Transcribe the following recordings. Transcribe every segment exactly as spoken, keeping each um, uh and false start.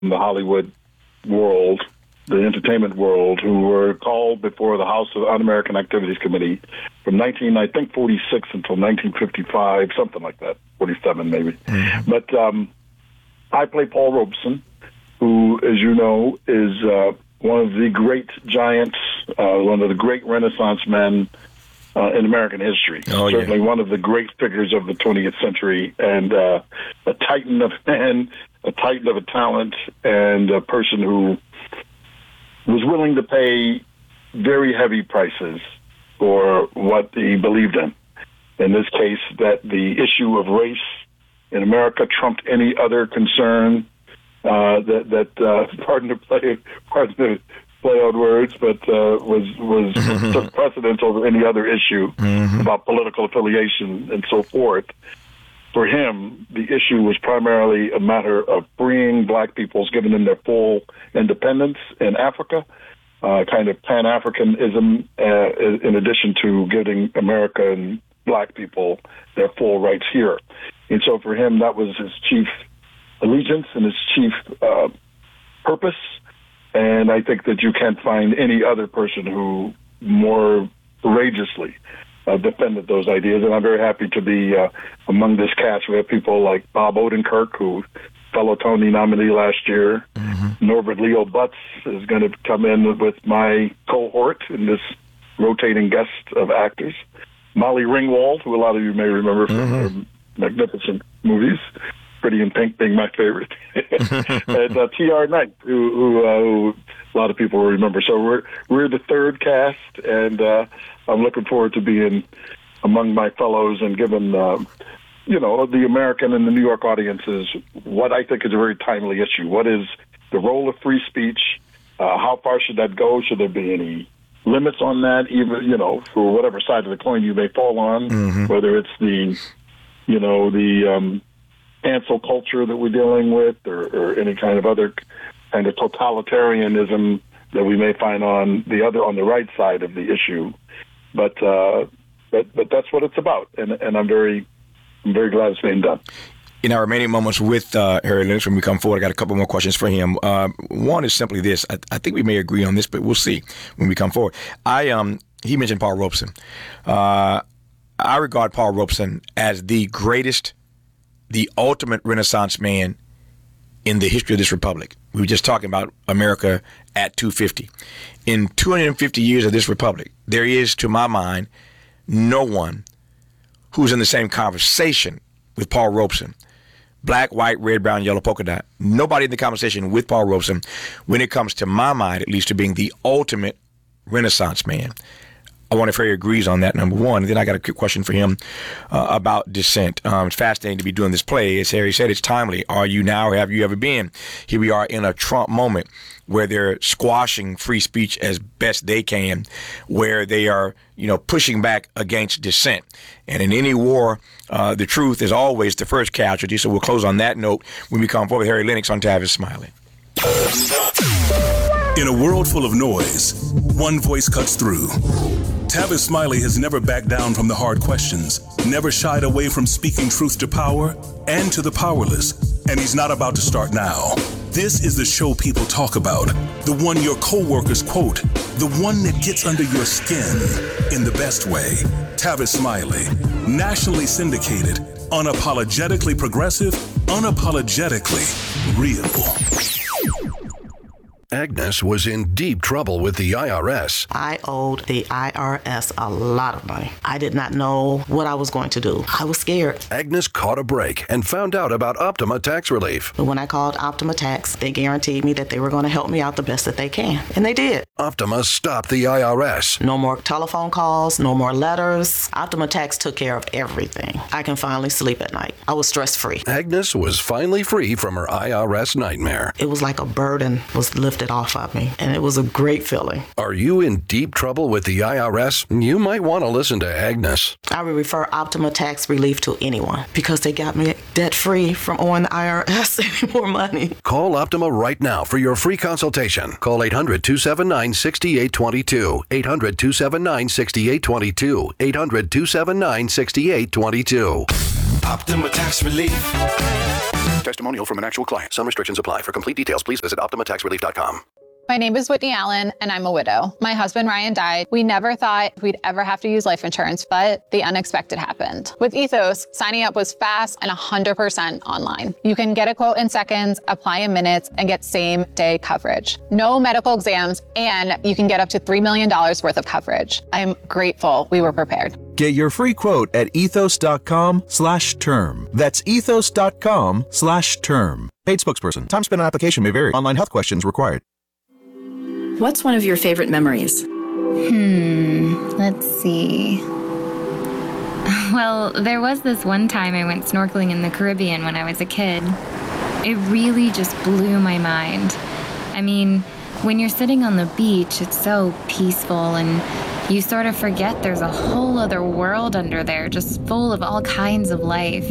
the Hollywood world, the entertainment world, who were called before the House of Un-American Activities Committee from nineteen, I think, forty-six until nineteen fifty-five, something like that, forty-seven maybe. Mm-hmm. But um, I play Paul Robeson, who, as you know, is uh, one of the great giants, uh, one of the great Renaissance men uh, in American history. Oh, Certainly yeah. one of the great figures of the twentieth century, and uh, a titan of man, a titan of a talent, and a person who was willing to pay very heavy prices for what he believed in. In this case, that the issue of race in America trumped any other concern. Uh, that, that uh, pardon the play, pardon the play on words, but uh, was was took precedence over any other issue mm-hmm. about political affiliation and so forth. For him, the issue was primarily a matter of freeing black peoples, giving them their full independence in Africa, uh, kind of Pan-Africanism, uh, in addition to giving America and black people their full rights here. And so for him, that was his chief allegiance and his chief uh, purpose. And I think that you can't find any other person who more courageously Uh, defended those ideas, and I'm very happy to be uh, among this cast. We have people like Bob Odenkirk, who fellow Tony nominee last year. Mm-hmm. Norbert Leo Butz is going to come in with my cohort in this rotating guest of actors. Molly Ringwald, who a lot of you may remember from mm-hmm. her magnificent movies, Pretty in Pink being my favorite, and uh, T R Knight, who, who, uh, who a lot of people will remember. So we're we're the third cast, and uh, I'm looking forward to being among my fellows and giving, um, you know, the American and the New York audiences what I think is a very timely issue. What is the role of free speech? Uh, how far should that go? Should there be any limits on that? Even, you know, for whatever side of the coin you may fall on, mm-hmm. whether it's the, you know, the um, cancel culture that we're dealing with, or, or any kind of other kind of totalitarianism that we may find on the other, on the right side of the issue. But uh, but but that's what it's about, and and I'm very I'm very glad it's being done. In our remaining moments with uh, Harry Lennox, when we come forward, I got a couple more questions for him. Uh, one is simply this: I, I think we may agree on this, but we'll see when we come forward. I um he mentioned Paul Robeson. Uh, I regard Paul Robeson as the greatest, the ultimate Renaissance man in the history of this republic. We were just talking about America at two fifty. In two hundred fifty years of this republic, there is, to my mind, no one who's in the same conversation with Paul Robeson. Black, white, red, brown, yellow, polka dot. Nobody in the conversation with Paul Robeson when it comes, to my mind, at least, to being the ultimate Renaissance man. I wonder if Harry agrees on that, number one. And then I got a quick question for him uh, about dissent. Um, it's fascinating to be doing this play. As Harry said, it's timely. Are you now, or have you ever been? Here we are in a Trump moment where they're squashing free speech as best they can, where they are, you know, pushing back against dissent. And in any war, uh, the truth is always the first casualty. So we'll close on that note when we come forward with Harry Lennox on Tavis Smiley. In a world full of noise, one voice cuts through. Tavis Smiley has never backed down from the hard questions, never shied away from speaking truth to power and to the powerless, and he's not about to start now. This is the show people talk about, the one your coworkers quote, the one that gets under your skin in the best way. Tavis Smiley, nationally syndicated, unapologetically progressive, unapologetically real. Agnes was in deep trouble with the I R S. I owed the I R S a lot of money. I did not know what I was going to do. I was scared. Agnes caught a break and found out about Optima Tax Relief. When I called Optima Tax, they guaranteed me that they were going to help me out the best that they can. And they did. Optima stopped the I R S. No more telephone calls, no more letters. Optima Tax took care of everything. I can finally sleep at night. I was stress-free. Agnes was finally free from her I R S nightmare. It was like a burden was lifted off of me, and it was a great feeling. Are you in deep trouble with the I R S? You might want to listen to Agnes. I would refer Optima Tax Relief to anyone because they got me debt-free from owing the I R S any more money. Call Optima right now for your free consultation. Call eight hundred, two seven nine, six eight two two. eight hundred, two seven nine, six eight two two. eight hundred, two seven nine, six eight two two. Optima Tax Relief. Testimonial from an actual client. Some restrictions apply. For complete details, please visit Optima Tax Relief dot com. My name is Whitney Allen, and I'm a widow. My husband, Ryan, died. We never thought we'd ever have to use life insurance, but the unexpected happened. With Ethos, signing up was fast and one hundred percent online. You can get a quote in seconds, apply in minutes, and get same-day coverage. No medical exams, and you can get up to three million dollars worth of coverage. I'm grateful we were prepared. Get your free quote at ethos.com slash term. That's ethos.com slash term. Paid spokesperson. Time spent on application may vary. Online health questions required. What's one of your favorite memories? Hmm, let's see. Well, there was this one time I went snorkeling in the Caribbean when I was a kid. It really just blew my mind. I mean, when you're sitting on the beach, it's so peaceful and you sort of forget there's a whole other world under there, just full of all kinds of life.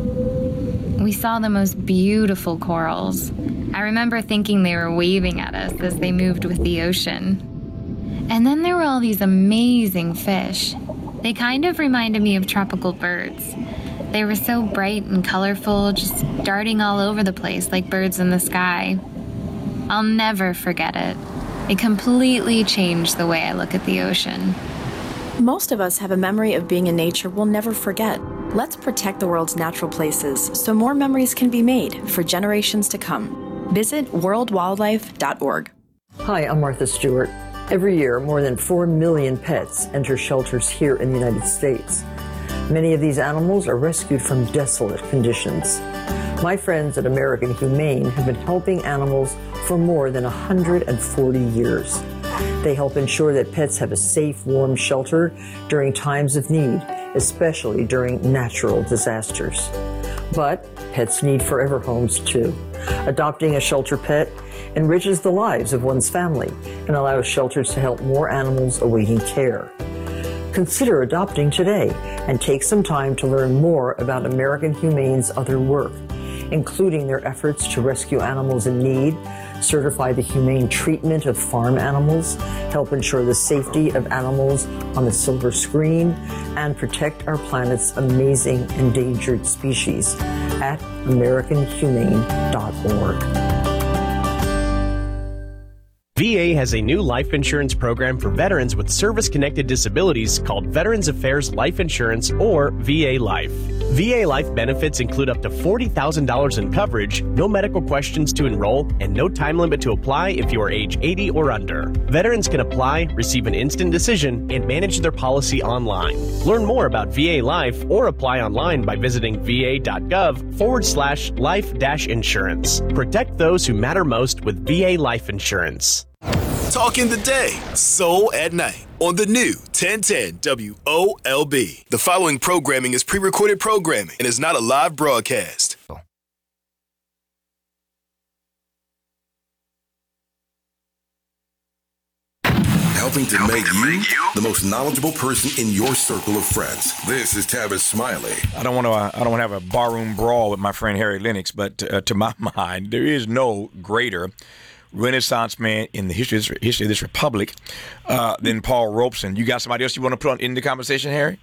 We saw the most beautiful corals. I remember thinking they were waving at us as they moved with the ocean. And then there were all these amazing fish. They kind of reminded me of tropical birds. They were so bright and colorful, just darting all over the place like birds in the sky. I'll never forget it. It completely changed the way I look at the ocean. Most of us have a memory of being in nature we'll never forget. Let's protect the world's natural places so more memories can be made for generations to come. Visit world wildlife dot org. Hi, I'm Martha Stewart. Every year, more than four million pets enter shelters here in the United States. Many of these animals are rescued from desolate conditions. My friends at American Humane have been helping animals for more than one hundred forty years. They help ensure that pets have a safe, warm shelter during times of need, especially during natural disasters. But pets need forever homes too. Adopting a shelter pet enriches the lives of one's family and allows shelters to help more animals awaiting care. Consider adopting today and take some time to learn more about American Humane's other work, including their efforts to rescue animals in need, certify the humane treatment of farm animals, help ensure the safety of animals on the silver screen, and protect our planet's amazing endangered species at american humane dot org. V A has a new life insurance program for veterans with service-connected disabilities called Veterans Affairs Life Insurance, or V A Life. V A Life benefits include up to forty thousand dollars in coverage, no medical questions to enroll, and no time limit to apply if you are age eighty or under. Veterans can apply, receive an instant decision, and manage their policy online. Learn more about V A Life or apply online by visiting va.gov forward slash life dash insurance. Protect those who matter most with V A Life Insurance. Talk in the day, soul at night on the new ten ten W O L B. The following programming is pre-recorded programming and is not a live broadcast. Helping to make you the most knowledgeable person in your circle of friends. This is Tavis Smiley. I don't want to. Uh, I don't want to have a barroom brawl with my friend Harry Lennox, but uh, to my mind, there is no greater Renaissance man in the history of this, history of this republic uh, than Paul Robeson. You got somebody else you want to put on in the conversation, Harry?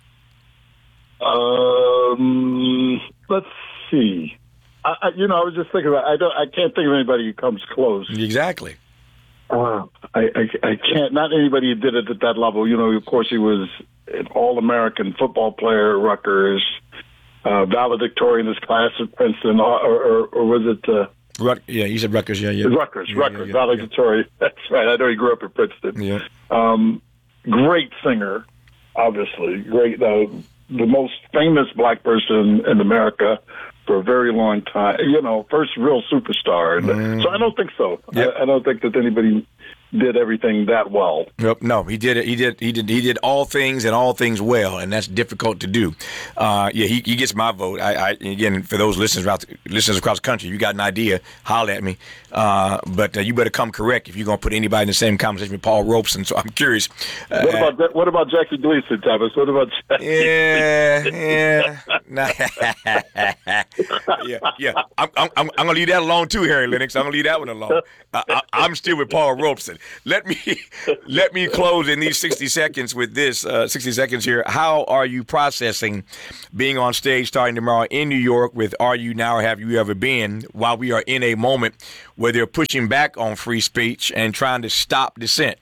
Um, let's see. I, I, you know, I was just thinking about. I don't. I can't think of anybody who comes close. Exactly. Uh, I, I I can't. Not anybody who did it at that level. You know, of course, he was an All-American football player at Rutgers, uh, valedictorian in his class at Princeton, or or, or was it? Uh, Rut, yeah, you said Rutgers, yeah, yeah. Rutgers, yeah, Rutgers, yeah, valedictorian. Yeah. That's right. I know he grew up at Princeton. Yeah. Um, great singer, obviously. Great. Uh, the most famous black person in America for a very long time. You know, first real superstar. Mm. So I don't think so. Yep. I, I don't think that anybody did everything that well. Nope, no, he did it. He did. He did. He did all things and all things well, and that's difficult to do. Uh, yeah, he, he gets my vote. I, I again, for those listeners around, listeners across the country, you got an idea, holler at me. Uh, but uh, you better come correct if you're gonna put anybody in the same conversation with Paul Robeson. So I'm curious. Uh, what about what about Jackie Gleason, Thomas? What about Jackie? Yeah, yeah, nah. yeah, yeah. I'm, I'm, I'm gonna leave that alone too, Harry Lennox. I'm gonna leave that one alone. I, I, I'm still with Paul Robeson. let me let me close in these sixty seconds with this. Uh, sixty seconds here. How are you processing being on stage starting tomorrow in New York with "Are You Now or Have You Ever Been?" while we are in a moment where they're pushing back on free speech and trying to stop dissent?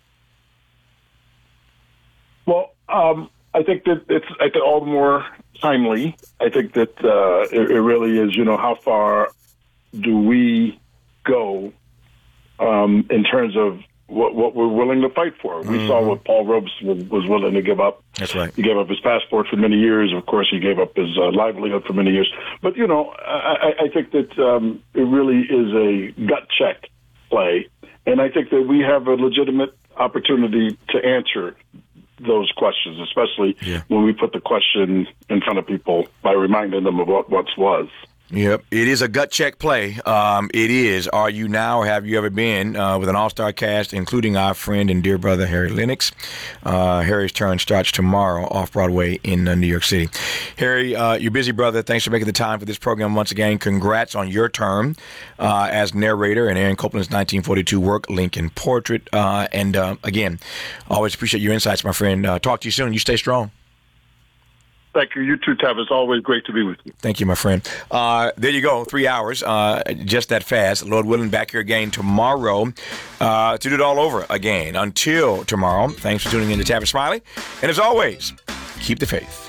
Well, um, I think that it's I think all the more timely. I think that uh, it, it really is. You know, how far do we go um, in terms of what, what we're willing to fight for? We mm-hmm. saw what Paul Robeson was willing to give up. That's right. He gave up his passport for many years. Of course, he gave up his uh, livelihood for many years. But, you know, I, I think that um, it really is a gut check play. And I think that we have a legitimate opportunity to answer those questions, especially yeah. when we put the question in front of people by reminding them of what once was. Yep, it is a gut check play. Um, it is. Are you now or have you ever been uh, with an all-star cast, including our friend and dear brother Harry Lennox. Uh, Harry's turn starts tomorrow off-Broadway in uh, New York City. Harry, uh, you're busy, brother. Thanks for making the time for this program once again. Congrats on your term uh, as narrator and Aaron Copland's nineteen forty-two work, Lincoln Portrait. Uh, and uh, again, always appreciate your insights, my friend. Uh, talk to you soon. You stay strong. Thank you. You too, Tav. It's always great to be with you. Thank you, my friend. Uh, there you go. Three hours, uh, just that fast. Lord willing, back here again tomorrow uh, to do it all over again. Until tomorrow, thanks for tuning in to Tavis Smiley. And as always, keep the faith.